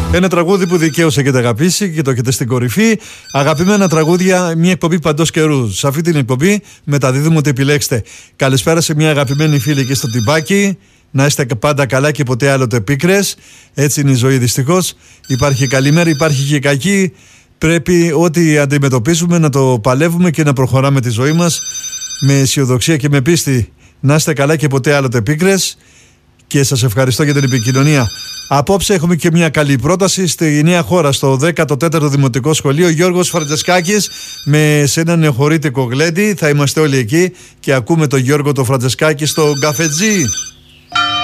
Ένα τραγούδι που δικαίωσε και τα αγαπήσει και το έχετε στην κορυφή. Αγαπημένα τραγούδια, μια εκπομπή παντός καιρού. Σε αυτή την εκπομπή μεταδίδουμε ότι επιλέξτε. Καλησπέρα σε μια αγαπημένη φίλη εκεί στο Τυμπάκι. Να είστε πάντα καλά και ποτέ άλλοτε πίκρες. Έτσι είναι η ζωή δυστυχώς. Υπάρχει καλημέρα, υπάρχει και κακή. Πρέπει ό,τι αντιμετωπίζουμε να το παλεύουμε και να προχωράμε τη ζωή μας με αισιοδοξία και με πίστη. Να είστε καλά και ποτέ άλλοτε πίκρες. Και σας ευχαριστώ για την επικοινωνία. Απόψε έχουμε και μια καλή πρόταση στη Νέα Χώρα, στο 14ο Δημοτικό Σχολείο. Γιώργος Φραντζεσκάκης σε ένα νεοχωρήτικο γλέντι. Θα είμαστε όλοι εκεί και ακούμε τον Γιώργο το Φραντζεσκάκη στο καφετζή.